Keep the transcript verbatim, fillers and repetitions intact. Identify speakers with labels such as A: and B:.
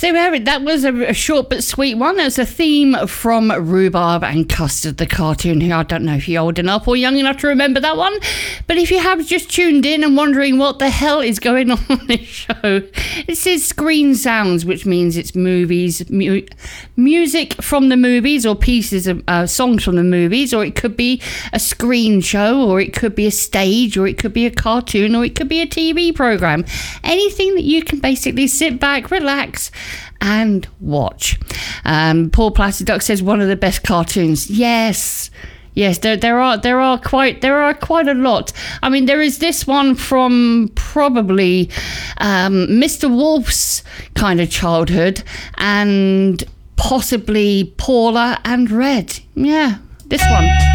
A: So there we have it. That was a, a short but sweet one. It was a theme from Rhubarb and Custard, the cartoon. Here, I don't know if you're old enough or young enough to remember that one, but if you have just tuned in and wondering what the hell is going on on this show, it says Screen Sounds, which means it's movies, mu- music from the movies, or pieces of uh, songs from the movies, or it could be a screen show, or it could be a stage, or it could be a cartoon, or it could be a T V program. Anything that you can basically sit back, relax, and watch. Um, Paul Plastic Duck says one of the best cartoons. Yes, yes, there there are there are quite there are quite a lot. I mean, there is this one from probably um, Mister Wolf's kind of childhood, and possibly Paula and Red. Yeah, this one.